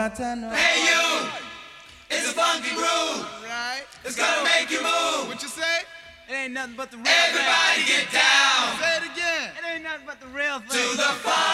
Hey you, it's a funky groove. Right. It's gonna make you move. What you say? It ain't nothing but the real Everybody thing. get down Say it again. It ain't nothing but the real thing. to the funk.